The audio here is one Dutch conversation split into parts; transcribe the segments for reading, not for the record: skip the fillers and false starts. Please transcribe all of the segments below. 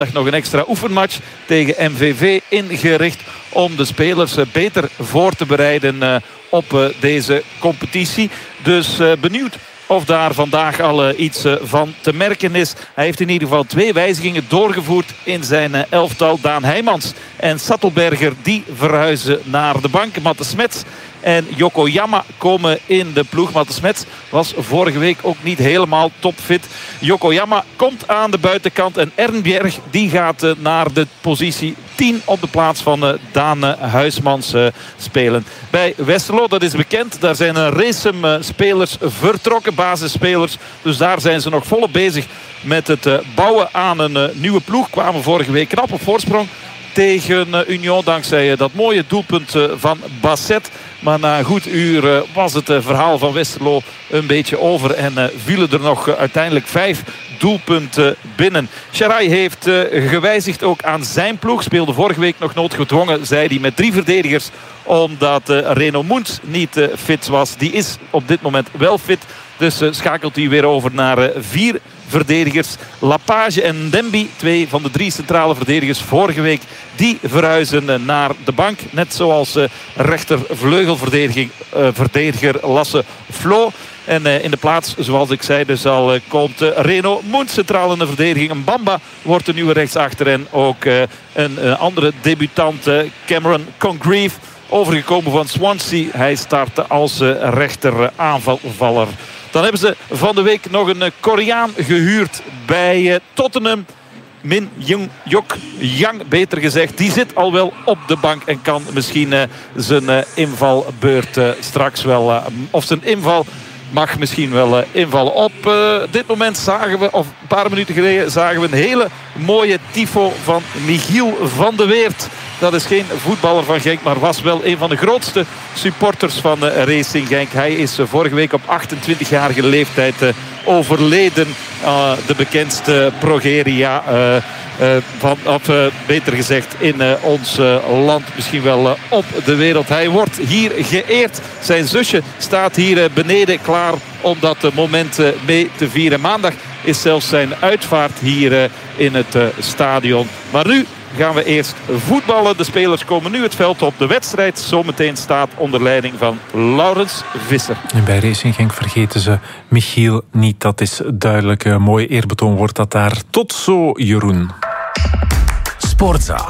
nog een extra oefenmatch tegen MVV ingericht om de spelers beter voor te bereiden op deze competitie. Dus benieuwd of daar vandaag al iets van te merken is. Hij heeft in ieder geval 2 wijzigingen doorgevoerd in zijn elftal. Daan Heijmans en Sattelberger die verhuizen naar de bank. Matte Smets en Yokoyama komen in de ploeg. Matte Smets was vorige week ook niet helemaal topfit. Yokoyama komt aan de buitenkant. En Ernbjerg die gaat naar de positie 10 op de plaats van Daan Huismans spelen. Bij Westerlo, dat is bekend. Daar zijn een race spelers vertrokken, basisspelers. Dus daar zijn ze nog volop bezig met het bouwen aan een nieuwe ploeg. Kwamen vorige week knap op voorsprong tegen Union dankzij dat mooie doelpunt van Basset. Maar na een goed uur was het verhaal van Westerlo een beetje over. En vielen er nog uiteindelijk 5 doelpunten binnen. Sharai heeft gewijzigd ook aan zijn ploeg. Speelde vorige week nog noodgedwongen, zei hij, met 3 verdedigers. Omdat Reno Moens niet fit was. Die is op dit moment wel fit. Dus schakelt hij weer over naar 4 verdedigers. Lapage en Dembi, 2 van de 3 centrale verdedigers vorige week, die verhuizen naar de bank. Net zoals rechtervleugelverdediger Lasse Flo. En in de plaats, zoals ik zei, dus al komt Reno Moens centraal in de verdediging. Mbamba wordt de nieuwe rechtsachter. En ook een andere debutant, Cameron Congreve, overgekomen van Swansea. Hij startte als rechter aanvaller. Dan hebben ze van de week nog een Koreaan gehuurd bij Tottenham. Min Young-Yok Yang, beter gezegd. Die zit al wel op de bank en kan misschien zijn invalbeurt straks wel... of zijn inval mag misschien wel invallen. Op dit moment zagen we, of een paar minuten geleden, zagen we een hele mooie tifo van Michiel van de Weert. Dat is geen voetballer van Genk, maar was wel een van de grootste supporters van Racing Genk. Hij is vorige week op 28-jarige leeftijd overleden. De bekendste progeria beter gezegd in ons land, misschien wel op de wereld. Hij wordt hier geëerd. Zijn zusje staat hier beneden klaar om dat moment mee te vieren. Maandag is zelfs zijn uitvaart hier in het stadion. Maar nu gaan we eerst voetballen. De spelers komen nu het veld op. De wedstrijd zometeen staat onder leiding van Laurens Visser. En bij Racing Genk vergeten ze Michiel niet. Dat is duidelijk. Een mooi eerbetoon wordt dat daar. Tot zo, Jeroen. Sportza.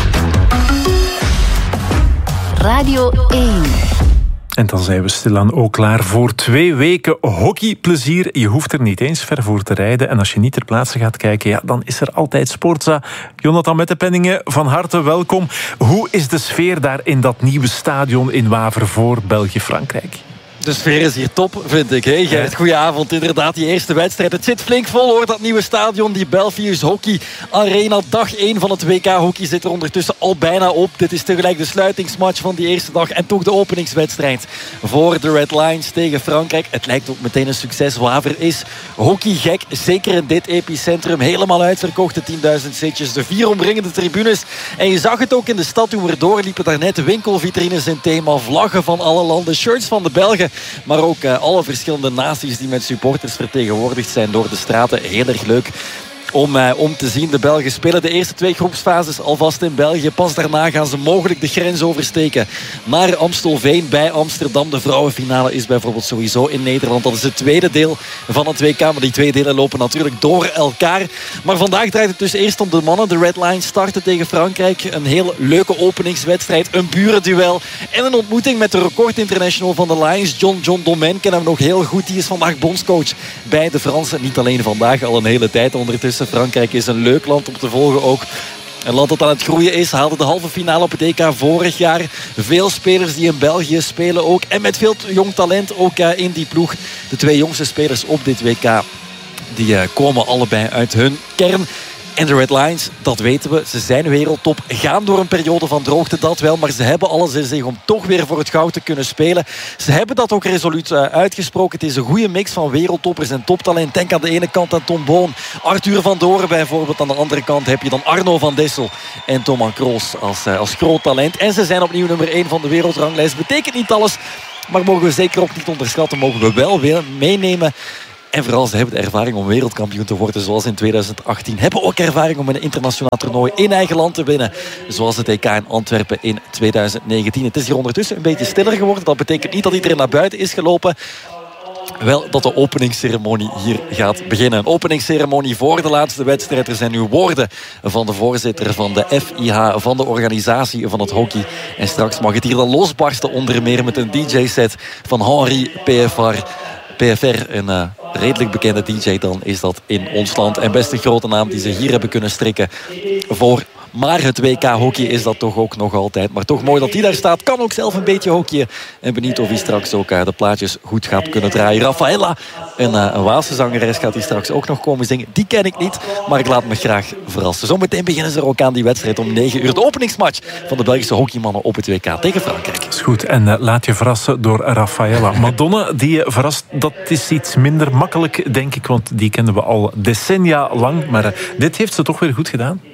Radio 1. En dan zijn we stilaan ook klaar voor 2 weken hockeyplezier. Je hoeft er niet eens ver voor te rijden. En als je niet ter plaatse gaat kijken, ja, dan is er altijd Sportza. Jonathan Mettepenningen, van harte welkom. Hoe is de sfeer daar in dat nieuwe stadion in Waver voor België-Frankrijk? De sfeer is hier top, vind ik. Hè? Gert, goedenavond. Inderdaad, die eerste wedstrijd. Het zit flink vol, hoor, dat nieuwe stadion. Die Belfius Hockey Arena. Dag 1 van het WK Hockey zit er ondertussen al bijna op. Dit is tegelijk de sluitingsmatch van die eerste dag. En toch de openingswedstrijd voor de Red Lions tegen Frankrijk. Het lijkt ook meteen een succes. Waver is hockeygek. Zeker in dit epicentrum. Helemaal uitverkocht, de 10.000 zitjes. De 4 omringende tribunes. En je zag het ook in de stad toen we doorliepen. Daarnet de winkelvitrines in thema. Vlaggen van alle landen. Shirts van de Belgen. Maar ook alle verschillende naties die met supporters vertegenwoordigd zijn door de straten. Heel erg leuk om te zien. De Belgen spelen de eerste 2 groepsfases alvast in België. Pas daarna gaan ze mogelijk de grens oversteken naar Amstelveen bij Amsterdam. De vrouwenfinale is bijvoorbeeld sowieso in Nederland. Dat is het tweede deel van het WK. Maar die 2 delen lopen natuurlijk door elkaar. Maar vandaag draait het dus eerst om de mannen. De Red Lions starten tegen Frankrijk. Een heel leuke openingswedstrijd. Een burenduel. En een ontmoeting met de record international van de Lions. John Domen kennen we nog heel goed. Die is vandaag bondscoach bij de Fransen. Niet alleen vandaag, al een hele tijd ondertussen. Frankrijk is een leuk land om te volgen ook. Een land dat aan het groeien is, haalde de halve finale op het EK vorig jaar. Veel spelers die in België spelen ook. En met veel jong talent ook in die ploeg. De 2 jongste spelers op dit WK, die komen allebei uit hun kern. En de Red Lions, dat weten we, ze zijn wereldtop. Gaan door een periode van droogte, dat wel. Maar ze hebben alles in zich om toch weer voor het goud te kunnen spelen. Ze hebben dat ook resoluut uitgesproken. Het is een goede mix van wereldtoppers en toptalent. Denk aan de ene kant aan Tom Boon, Arthur van Doren bijvoorbeeld. Aan de andere kant heb je dan Arno van Dessel en Thomas Kroos als groot talent. En ze zijn opnieuw nummer 1 van de wereldranglijst. Betekent niet alles, maar mogen we zeker ook niet onderschatten. Mogen we wel weer meenemen En vooral, ze hebben de ervaring om wereldkampioen te worden, zoals in 2018. Hebben ook ervaring om een internationaal toernooi in eigen land te winnen, zoals het EK in Antwerpen in 2019. Het is hier ondertussen een beetje stiller geworden. Dat betekent niet dat iedereen naar buiten is gelopen. Wel dat de openingsceremonie hier gaat beginnen. Een openingsceremonie voor de laatste wedstrijd. Er zijn nu woorden van de voorzitter van de FIH, van de organisatie van het hockey. En straks mag het hier dan losbarsten, onder meer met een DJ-set van Henri PFR, een redelijk bekende DJ dan is dat in ons land. En best een grote naam die ze hier hebben kunnen strikken voor. Maar het WK hockey is dat toch ook nog altijd. Maar toch mooi dat hij daar staat. Kan ook zelf een beetje hockeyen. En benieuwd of hij straks ook de plaatjes goed gaat kunnen draaien. Rafaela, een Waalse zangeres, gaat hij straks ook nog komen zingen. Die ken ik niet, maar ik laat me graag verrassen. Zometeen beginnen ze er ook aan die wedstrijd om 9 uur. De openingsmatch van de Belgische hockeymannen op het WK tegen Frankrijk. Is goed. En laat je verrassen door Rafaela. Madonna, die je verrast, dat is iets minder makkelijk, denk ik. Want die kennen we al decennia lang. Maar dit heeft ze toch weer goed gedaan.